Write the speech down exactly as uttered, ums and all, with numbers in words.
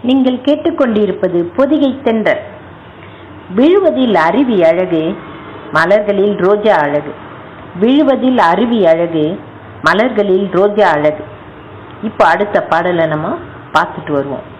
நீங்கள் கேட்டுக்கொண்டிருப்பது பொதிகை தென்றல். விழுவதில் அருவி அழகு, மலர்களில் ரோஜா அழகு. விழுவதில் அருவி அழகு, மலர்களில் ரோஜா அழகு. இப்போ அடுத்த பாடலை நம்ம பார்த்துட்டு வருவோம்.